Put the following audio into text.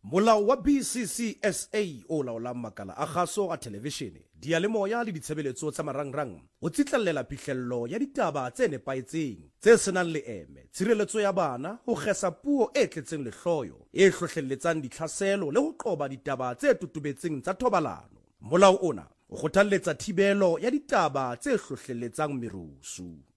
Molao wa BCCSA o laolang makala a kgaso a televishene, diyalemoya le ditshebeletso tsa marangrang o tsitlallela phihlello ya ditaba tse nepahetseng, tse senang leeme, tshireletso ya bana, ho kgesa puo e tletseng lehloyo, e hlohlelletsang ditlhaselo le ho qoba ditaba tse tutubetseng tsa thobalano. Molao ona o kgothalletsa thibelo ya ditaba tse hlohlelletsang merusu.